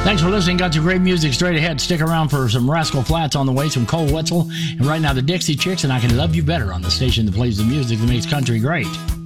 Thanks for listening. Got some great music straight ahead. Stick around for some Rascal Flatts on the way, some Cole Wetzel, and right now the Dixie Chicks, and I Can Love You Better on the station that plays the music that makes country great.